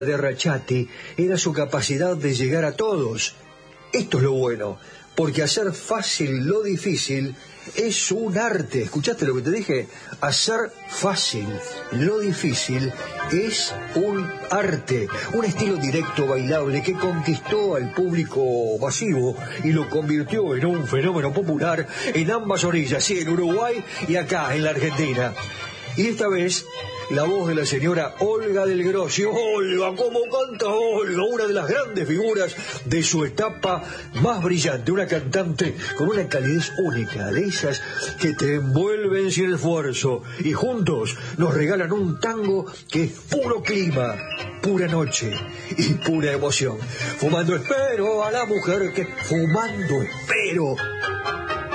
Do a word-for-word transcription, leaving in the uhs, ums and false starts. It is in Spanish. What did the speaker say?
de Rachati era su capacidad de llegar a todos. Esto es lo bueno, porque hacer fácil lo difícil es un arte. ¿Escuchaste lo que te dije? Hacer fácil lo difícil es un arte, un estilo directo, bailable, que conquistó al público masivo y lo convirtió en un fenómeno popular en ambas orillas, sí, en Uruguay y acá, en la Argentina. Y esta vez, la voz de la señora Olga del Grossi. Olga, ¿cómo canta Olga? Una de las grandes figuras de su etapa más brillante. Una cantante con una calidez única, de esas que te envuelven sin esfuerzo. Y juntos nos regalan un tango que es puro clima, pura noche y pura emoción. Fumando espero a la mujer que... Fumando espero